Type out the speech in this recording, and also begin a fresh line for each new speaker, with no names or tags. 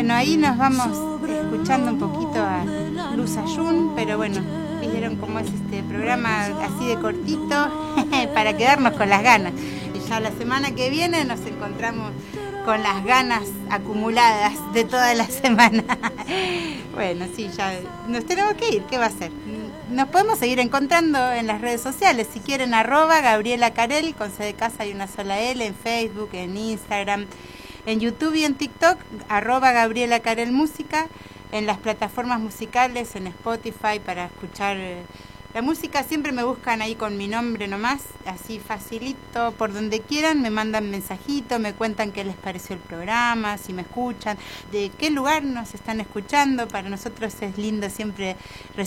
Bueno, ahí nos vamos escuchando un poquito a Luz Ayun, pero bueno, vieron cómo es este programa así de cortito para quedarnos con las ganas. Y ya la semana que viene nos encontramos con las ganas acumuladas de toda la semana. Bueno, sí, ya nos tenemos que ir, ¿qué va a ser? Nos podemos seguir encontrando en las redes sociales, si quieren, @Gabriela Carel, con C de casa y una sola L, en Facebook, en Instagram, en YouTube y en TikTok, @Gabriela Carel Música, en las plataformas musicales, en Spotify para escuchar la música. Siempre me buscan ahí con mi nombre nomás, así facilito, por donde quieran, me mandan mensajito, me cuentan qué les pareció el programa, si me escuchan, de qué lugar nos están escuchando. Para nosotros es lindo siempre